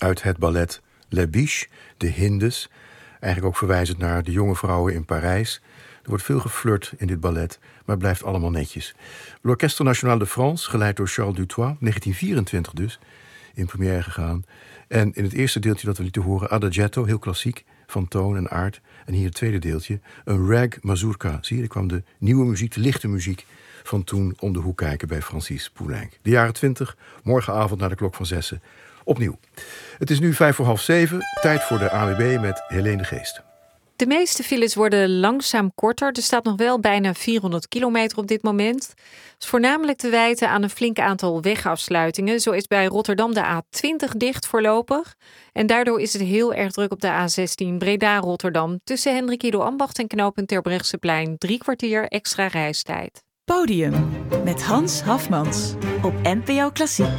uit het ballet Les Biches, de Hindes. Eigenlijk ook verwijzend naar de jonge vrouwen in Parijs. Er wordt veel geflirt in dit ballet, maar het blijft allemaal netjes. L'Orchestre National de France, geleid door Charles Dutoit, 1924 dus, in première gegaan. En in het eerste deeltje dat we lieten horen, Adagietto, heel klassiek, van toon en aard. En hier het tweede deeltje, een rag mazurka. Zie je, er kwam de nieuwe muziek, de lichte muziek van toen om de hoek kijken bij Francis Poulenc. De jaren 20, morgenavond naar de klok van 6. Opnieuw. Het is nu 6:55, tijd voor de ANWB met Helene de Geest. De meeste files worden langzaam korter. Er staat nog wel bijna 400 kilometer op dit moment. Het is voornamelijk te wijten aan een flink aantal wegafsluitingen. Zo is bij Rotterdam de A20 dicht voorlopig. En daardoor is het heel erg druk op de A16 Breda-Rotterdam. Tussen Hendrik Ido Ambacht en knooppunt Terbrechtseplein 3 kwartier extra reistijd. Podium met Hans Hafmans op NPO Klassiek.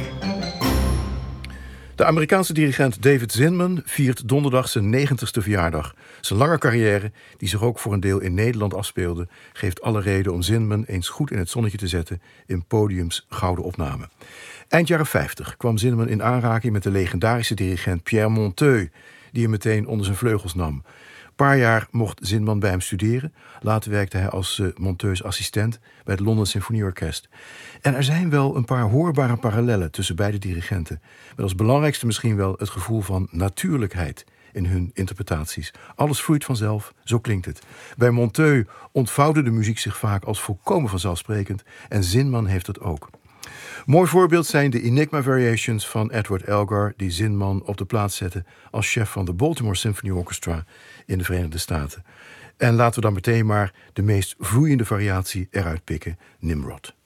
De Amerikaanse dirigent David Zinman viert donderdag zijn 90ste verjaardag. Zijn lange carrière, die zich ook voor een deel in Nederland afspeelde, geeft alle reden om Zinman eens goed in het zonnetje te zetten in Podiums gouden opname. Eind jaren 50 kwam Zinman in aanraking met de legendarische dirigent Pierre Monteux, die hem meteen onder zijn vleugels nam. Een paar jaar mocht Zinman bij hem studeren. Later werkte hij als Monteux assistent bij het London Symfonieorkest. En er zijn wel een paar hoorbare parallellen tussen beide dirigenten. Met als belangrijkste misschien wel het gevoel van natuurlijkheid in hun interpretaties. Alles vloeit vanzelf, zo klinkt het. Bij Monteux ontvouwde de muziek zich vaak als volkomen vanzelfsprekend en Zinman heeft het ook. Mooi voorbeeld zijn de Enigma Variations van Edward Elgar, die Zinman op de plaats zette als chef van de Baltimore Symphony Orchestra in de Verenigde Staten. En laten we dan meteen maar de meest vloeiende variatie eruit pikken, Nimrod.